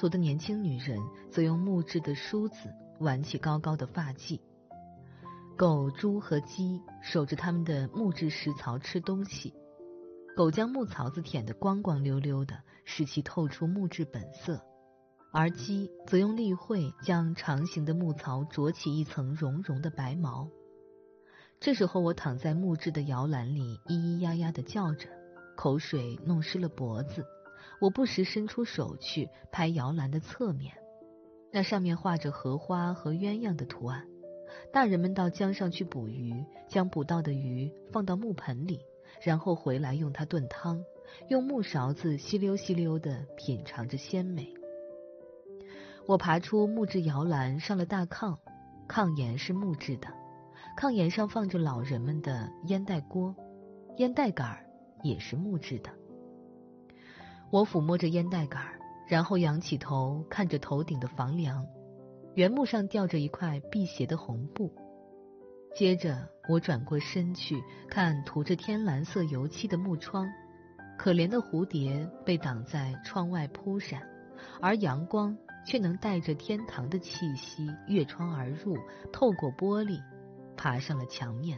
族的年轻女人则用木质的梳子挽起高高的发髻。狗、猪和鸡守着它们的木质食槽吃东西，狗将木槽子舔得光光溜溜的，使其透出木质本色，而鸡则用利喙将长形的木槽啄起一层绒绒的白毛。这时候我躺在木质的摇篮里，咿咿呀呀地叫着，口水弄湿了脖子。我不时伸出手去拍摇篮的侧面，那上面画着荷花和鸳鸯的图案。大人们到江上去捕鱼，将捕到的鱼放到木盆里，然后回来用它炖汤，用木勺子吸溜吸溜地品尝着鲜美。我爬出木质摇篮，上了大炕，炕沿是木质的，炕沿上放着老人们的烟袋锅，烟袋杆也是木质的。我抚摸着烟袋杆，然后仰起头看着头顶的房梁，原木上吊着一块辟邪的红布。接着我转过身去看涂着天蓝色油漆的木窗，可怜的蝴蝶被挡在窗外扑闪，而阳光却能带着天堂的气息越窗而入，透过玻璃爬上了墙面。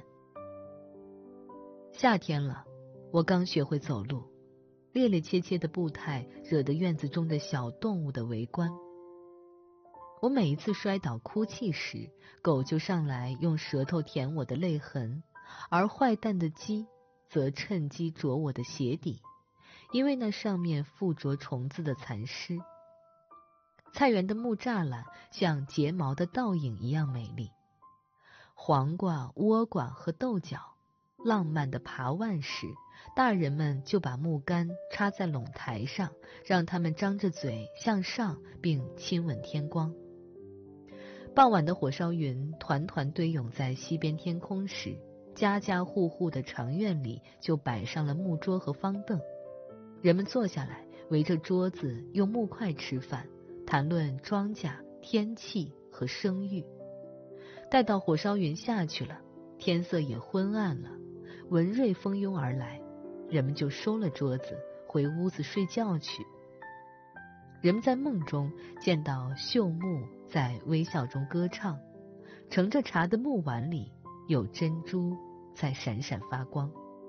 夏天了，我刚学会走路，趔趔趄趄的步态惹得院子中的小动物的围观。我每一次摔倒哭泣时，狗就上来用舌头舔我的泪痕，而坏蛋的鸡则趁机啄我的鞋底，因为那上面附着虫子的残尸。菜园的木栅栏像睫毛的倒影一样美丽，黄瓜、倭瓜和豆角浪漫的爬腕时，大人们就把木杆插在垄台上，让它们张着嘴向上，并亲吻天光。傍晚的火烧云团团堆涌在西边天空时，家家户户的长院里就摆上了木桌和方凳，人们坐下来围着桌子用木块吃饭，谈论庄稼、天气和生育。待到火烧云下去了，天色也昏暗了，文瑞蜂拥而来，人们就收了桌子，回屋子睡觉去。人们在梦中见到绣木在微笑中歌唱，盛着茶的木碗里有珍珠在闪闪发光。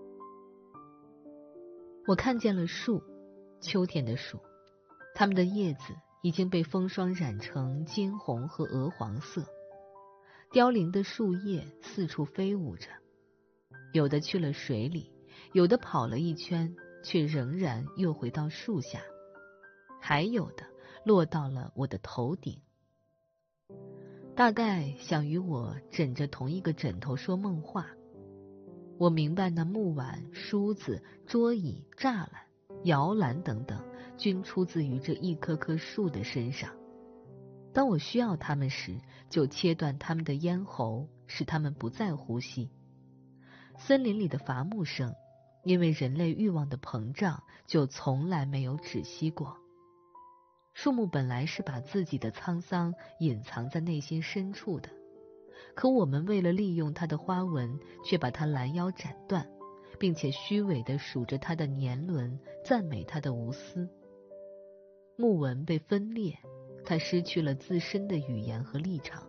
我看见了树，秋天的树，它们的叶子已经被风霜染成金红和鹅黄色，凋零的树叶四处飞舞着，有的去了水里，有的跑了一圈，却仍然又回到树下，还有的落到了我的头顶。大概想与我枕着同一个枕头说梦话。我明白那木碗、梳子、桌椅、栅栏、摇篮等等，均出自于这一棵棵树的身上。当我需要它们时，就切断它们的咽喉，使它们不再呼吸。森林里的伐木声，因为人类欲望的膨胀，就从来没有止息过。树木本来是把自己的沧桑隐藏在内心深处的，可我们为了利用它的花纹，却把它拦腰斩断，并且虚伪地数着它的年轮，赞美它的无私。木纹被分裂，它失去了自身的语言和立场。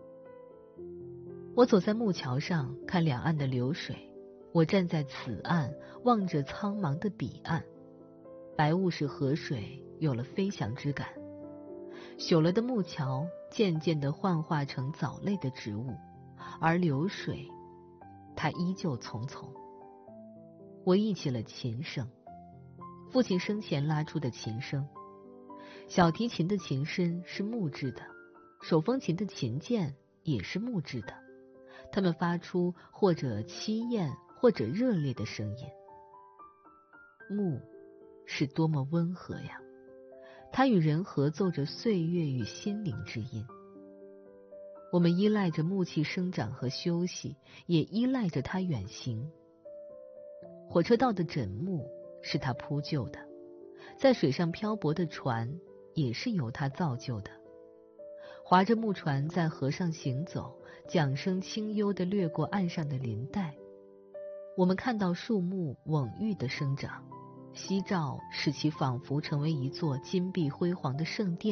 我走在木桥上，看两岸的流水，我站在此岸，望着苍茫的彼岸。白雾使河水有了飞翔之感，朽了的木桥渐渐地幻化成藻类的植物，而流水它依旧匆匆。我忆起了琴声，父亲生前拉出的琴声。小提琴的琴身是木质的，手风琴的琴键也是木质的，它们发出或者凄艳或者热烈的声音。木是多么温和呀，它与人合奏着岁月与心灵之音。我们依赖着木器生长和休息，也依赖着它远行。火车道的枕木是它铺就的，在水上漂泊的船也是由它造就的。划着木船在河上行走，桨声清幽地掠过岸上的林带。我们看到树木蓊郁的生长，夕照使其仿佛成为一座金碧辉煌的圣殿。